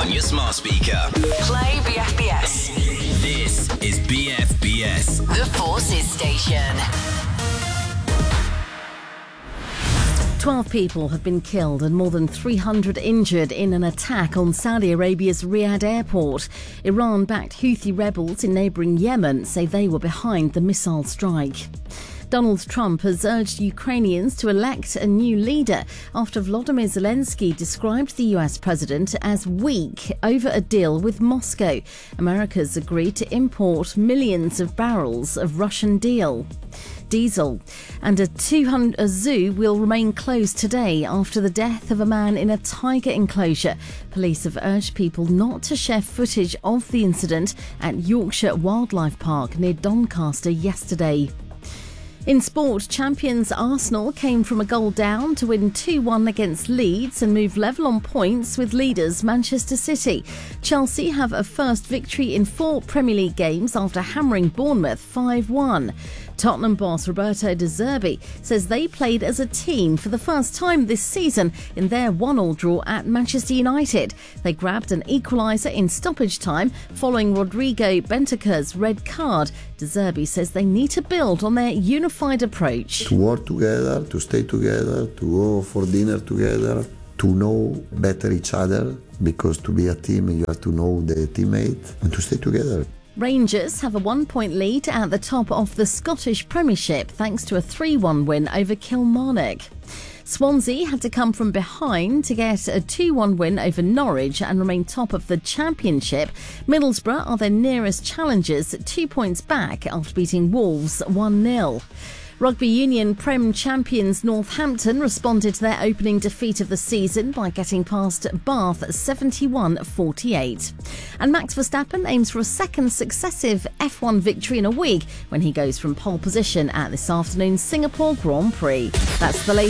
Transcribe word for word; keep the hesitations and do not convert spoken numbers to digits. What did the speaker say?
on your smart speaker. Play B F B S. This is B F B S. The Forces Station. Twelve people have been killed and more than three hundred injured in an attack on Saudi Arabia's Riyadh airport. Iran-backed Houthi rebels in neighbouring Yemen say they were behind the missile strike. Donald Trump has urged Ukrainians to elect a new leader after Volodymyr Zelensky described the U S president as weak over a deal with Moscow. America's agreed to import millions of barrels of Russian deal. Diesel. And a two hundred a zoo will remain closed today after the death of a man in a tiger enclosure. Police have urged people not to share footage of the incident at Yorkshire Wildlife Park near Doncaster yesterday. In sport, champions Arsenal came from a goal down to win two one against Leeds and move level on points with leaders Manchester City. Chelsea have a first victory in four Premier League games after hammering Bournemouth five one. Tottenham boss Roberto De Zerbi says they played as a team for the first time this season in their one all draw at Manchester United. They grabbed an equaliser in stoppage time following Rodrigo Bentancur's red card. De Zerbi says they need to build on their unified approach. To work together, to stay together, to go for dinner together, to know better each other, because to be a team you have to know the teammate and to stay together. Rangers have a one-point lead at the top of the Scottish Premiership thanks to a three one win over Kilmarnock. Swansea had to come from behind to get a two one win over Norwich and remain top of the Championship. Middlesbrough are their nearest challengers, two points back after beating Wolves one nil. Rugby Union Prem champions Northampton responded to their opening defeat of the season by getting past Bath seventy-one forty-eight. And Max Verstappen aims for a second successive F one victory in a week when he goes from pole position at this afternoon's Singapore Grand Prix. That's the latest.